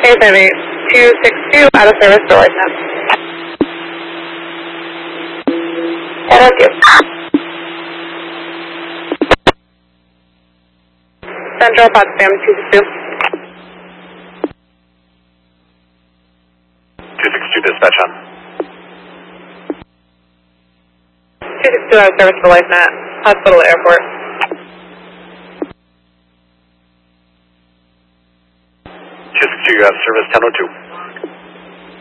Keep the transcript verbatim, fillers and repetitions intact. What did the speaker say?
K seven eight two six two, out of service for LifeNet. Thank you. Central Potsdam two six two. two six two dispatch on. two six two, out of service for LifeNet. Hospital Airport. two six two, you have service ten oh two.